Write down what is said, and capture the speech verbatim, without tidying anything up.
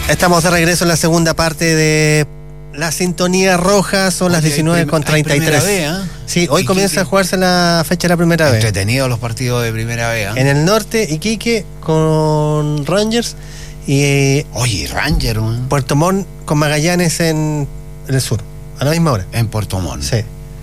Estamos de regreso en la segunda parte de la sintonía roja. Son Oye, las diecinueve con treinta y tres. B, ¿eh? Sí, hoy Iquique. Comienza a jugarse la fecha de la primera vez. Entretenidos los partidos de primera vez. ¿eh? En el norte, Iquique con Rangers y Oye, Rangers, ¿eh? Puerto Montt con Magallanes en, en el sur, a la misma hora. En Puerto Montt. Sí.